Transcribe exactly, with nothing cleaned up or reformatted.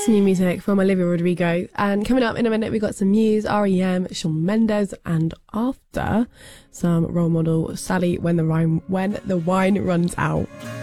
That's new music from Olivia Rodrigo. And coming up in a minute, we got some news, R E M, Shawn Mendes, and after some role model Sally when the wine when the wine runs out.